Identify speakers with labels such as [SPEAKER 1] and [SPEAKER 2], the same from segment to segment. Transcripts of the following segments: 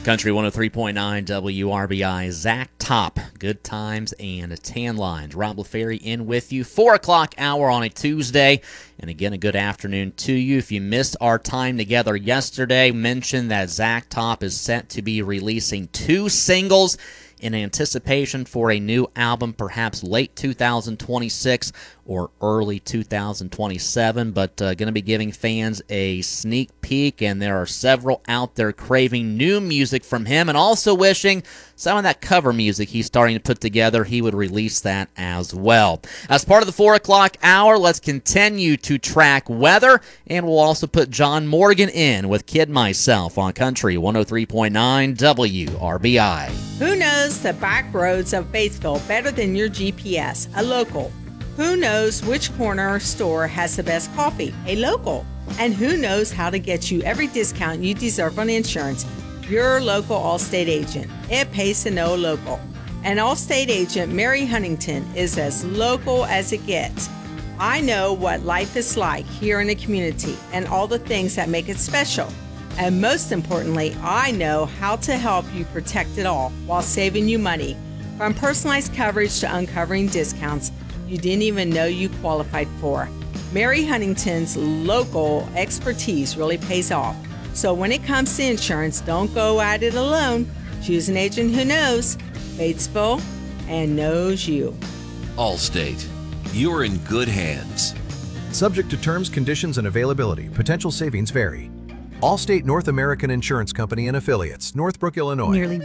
[SPEAKER 1] Country 103.9 WRBI, Zach Top, Good Times and Tan Lines. Rob LaFerry in with you, 4 o'clock hour on a Tuesday. And again, a good afternoon to you. If you missed our time together yesterday, mention that Zach Top is set to be releasing 2 singles in anticipation for a new album, perhaps late 2026 or early 2027, but going to be giving fans a sneak peek, and there are several out there craving new music from him and also wishing some of that cover music he's starting to put together, he would release that as well. As part of the 4 o'clock hour, let's continue to track weather, and we'll also put John Morgan in with Kid Myself on Country 103.9 WRBI.
[SPEAKER 2] Who knows the back roads of Batesville better than your GPS? A local. Who knows which corner store has the best coffee? A local. And who knows how to get you every discount you deserve on insurance? Your local Allstate agent. It pays to know a local. And Allstate agent Mary Huntington is as local as it gets. I know what life is like here in the community and all the things that make it special. And most importantly, I know how to help you protect it all while saving you money. From personalized coverage to uncovering discounts you didn't even know you qualified for. Mary Huntington's local expertise really pays off. So when it comes to insurance, don't go at it alone. Choose an agent who knows Batesville and knows you.
[SPEAKER 3] Allstate. You're in good hands.
[SPEAKER 4] Subject to terms, conditions, and availability. Potential savings vary. Allstate North American Insurance Company and Affiliates, Northbrook, Illinois.
[SPEAKER 5] Nearly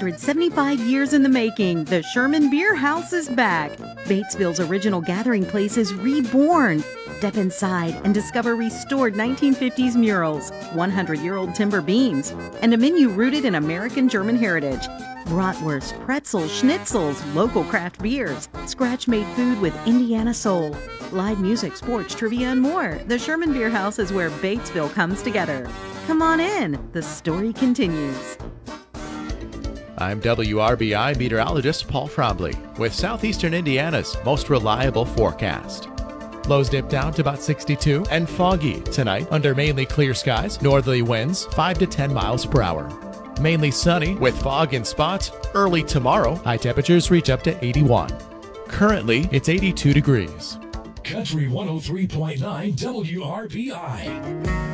[SPEAKER 5] 175 years in the making, the Sherman Beer House is back. Batesville's original gathering place is reborn. Step inside and discover restored 1950s murals, 100-year-old timber beams, and a menu rooted in American-German heritage. Bratwurst, pretzels, schnitzels, local craft beers, scratch-made food with Indiana soul, live music, sports, trivia, and more. The Sherman Beer House is where Batesville comes together. Come on in. The story continues.
[SPEAKER 6] I'm WRBI meteorologist Paul Trombley with Southeastern Indiana's most reliable forecast. Lows dip down to about 62 and foggy tonight under mainly clear skies, northerly winds 5 to 10 miles per hour. Mainly sunny with fog in spots. Early tomorrow, high temperatures reach up to 81. Currently, it's 82 degrees.
[SPEAKER 7] Country 103.9 WRBI.